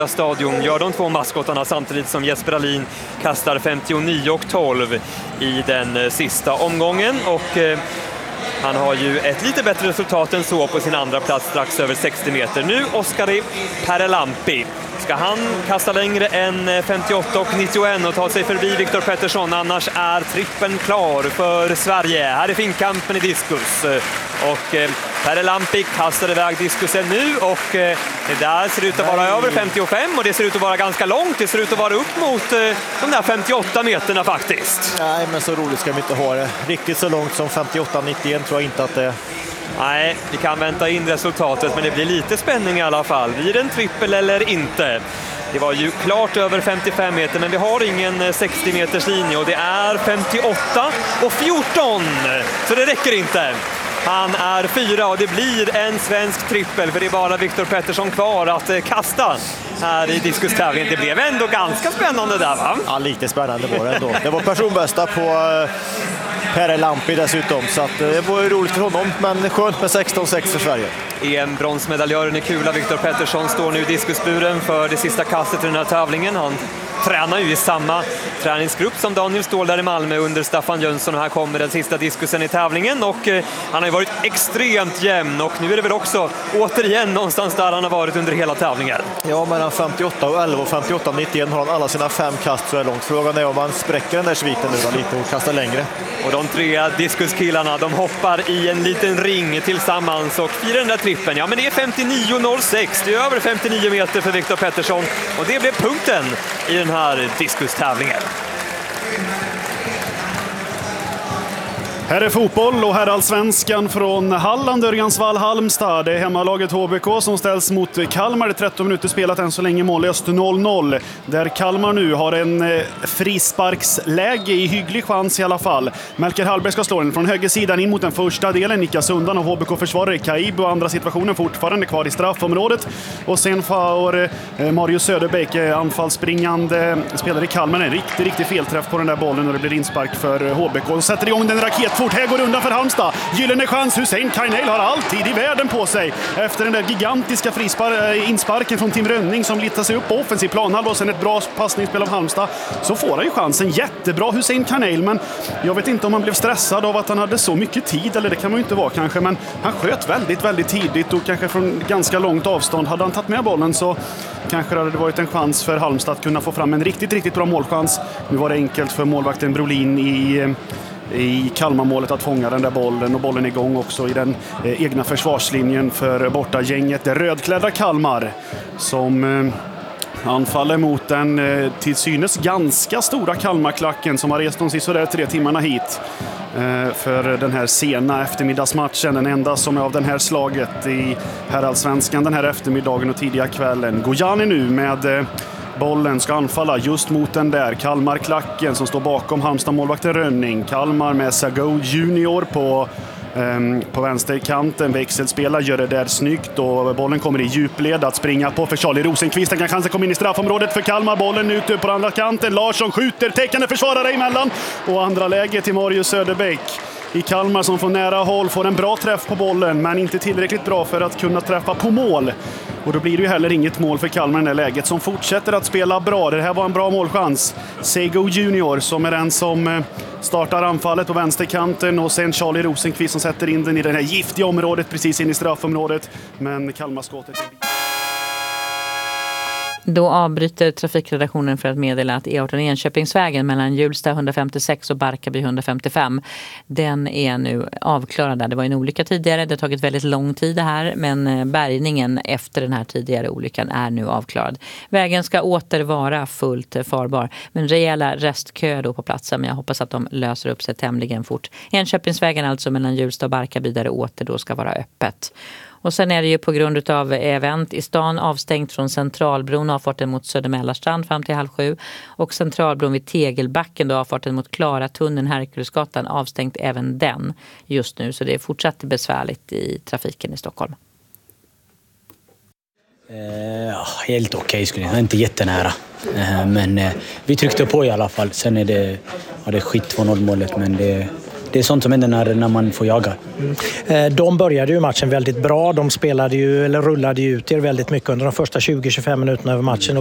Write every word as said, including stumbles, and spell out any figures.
stadion gör de två maskottarna samtidigt som Jesper Alin kastar femtionio och tolv i den sista omgången, och eh, han har ju ett lite bättre resultat än så på sin andra plats strax över sextio meter. Nu Oskari Perelampi. Ska han kasta längre än femtioåtta och nittioett och ta sig förbi Viktor Pettersson, annars är trippen klar för Sverige. Här är finkampen i diskus. Och eh, Perelampi kastar iväg diskusen nu, och eh, det där ser ut att vara över femtiofem, och det ser ut att vara ganska långt. Det ser ut att vara upp mot eh, de där femtioåtta meterna faktiskt. Nej, men så roligt ska vi inte ha det. Riktigt så långt som femtioåtta nittioett tror jag inte att det är. Nej, vi kan vänta in resultatet, men det blir lite spänning i alla fall. Blir det en trippel eller inte? Det var ju klart över femtiofem meter, men vi har ingen sextio meters linje, och det är femtioåtta och fjorton, så det räcker inte. Han är fyra och det blir en svensk trippel, för det är bara Viktor Pettersson kvar att kasta här i diskustävlingen. Det blev ändå ganska spännande där, va? Ja, lite spännande var det ändå. Det var personbästa på Perelampi dessutom, så att det var ju roligt för honom, men skönt med sexton sex för Sverige. E M-bronsmedaljören i kula Viktor Pettersson står nu i diskusburen för det sista kastet i den här tävlingen. Han tränar ju i samma träningsgrupp som Daniel Ståhl där i Malmö under Staffan Jönsson, och här kommer den sista diskusen i tävlingen, och eh, han har ju varit extremt jämn, och nu är det väl också återigen någonstans där han har varit under hela tävlingen. Ja, mellan femtioåtta och elva och femtioåtta nittioett har han alla sina fem kast så är långt. Frågan är om han spräcker den där sviten nu då, lite och kastar längre. Och de tre diskuskillarna, de hoppar i en liten ring tillsammans och firar den där trippen. Ja, men det är femtionio noll sex, det är över femtionio meter för Viktor Pettersson, och det blev punkten i den här diskustävlingen. Här är fotboll och herrallsvenskan från Halland, Örjansvall, Halmstad. Det är hemmalaget H B K som ställs mot Kalmar. Det är tretton minuter spelat än så länge, mållöst noll noll. Där Kalmar nu har en frisparksläge i hygglig chans i alla fall. Melker Hallberg ska slå den från högersidan in mot den första delen. Nickas undan och H B K-försvarare Kaib, och andra situationen fortfarande kvar i straffområdet. Och sen får Marius Söderbäck, anfallsspringande spelare i Kalmar, en riktigt, riktigt felträff på den där bollen, och det blir inspark för H B K. Och sätter igång den raket. Fort här går undan för Halmstad. Gyllene chans. Hussein Kainel har alltid i världen på sig. Efter den där gigantiska frispar- insparken från Tim Rönning som litar sig upp på offensiv planhalva, och sen ett bra passningsspel av Halmstad, så får han ju chansen. Jättebra Hussein Kainel, men jag vet inte om han blev stressad av att han hade så mycket tid, eller det kan man ju inte vara kanske, men han sköt väldigt, väldigt tidigt och kanske från ganska långt avstånd. Hade han tagit med bollen så kanske det hade varit en chans för Halmstad att kunna få fram en riktigt, riktigt bra målchans. Nu var det enkelt för målvakten Brolin i i Kalmarmålet att fånga den där bollen, och bollen är igång också i den eh, egna försvarslinjen för bortagänget. Det rödklädda Kalmar som eh, anfaller mot den eh, till synes ganska stora Kalmarklacken som har rest de sista där tre timmarna hit eh, för den här sena eftermiddagsmatchen. Den enda som är av den här slaget i herrallsvenskan den här eftermiddagen och tidiga kvällen. Gojani nu med eh, bollen ska anfalla just mot den där Kalmarklacken som står bakom Halmstad-målvakten Rönning. Kalmar med Sago Junior på, um, på vänsterkanten. Växelspelar gör det där snyggt, och bollen kommer i djupled att springa på för Charlie Rosenqvist. Han kan chansen komma in i straffområdet för Kalmar. Bollen ute på andra kanten. Larsson skjuter, täckande försvarare emellan. Och andra läge till Marius Söderbäck i Kalmar som får nära håll, får en bra träff på bollen, men inte tillräckligt bra för att kunna träffa på mål. Och då blir det ju heller inget mål för Kalmar i det här läget, som fortsätter att spela bra. Det här var en bra målchans. Sego Junior som är den som startar anfallet på vänsterkanten, och sen Charlie Rosenqvist som sätter in den i det här giftiga området precis in i straffområdet. Men Kalmarskottet är... Då avbryter trafikredaktionen för att meddela att E arton Enköpingsvägen mellan Hjulsta etthundrafemtiosex och Barkarby etthundrafemtiofem, den är nu avklarad. Det var en olycka tidigare, det har tagit väldigt lång tid det här, men bärgningen efter den här tidigare olyckan är nu avklarad. Vägen ska åter vara fullt farbar, men rejäla restkö då på platsen, men jag hoppas att de löser upp sig tämligen fort. Enköpingsvägen alltså mellan Hjulsta och Barkarby, där det åter då ska vara öppet. Och sen är det ju på grund av event i stan avstängt från Centralbron, avfarten mot Södermällarstrand fram till halv sju. Och Centralbron vid Tegelbacken, då avfarten mot Klaratunneln, Herkulesgatan, avstängt även den just nu. Så det är fortsatt besvärligt i trafiken i Stockholm. Ja, helt okej okay, skulle jag. Inte jättenära. Men vi tryckte på i alla fall. Sen är det, ja, det är skit två noll målet, men det det är sånt som händer när, när man får jaga. Mm. De började ju matchen väldigt bra. De spelade ju, eller rullade ju ut er väldigt mycket under de första tjugo till tjugofem minuterna över matchen.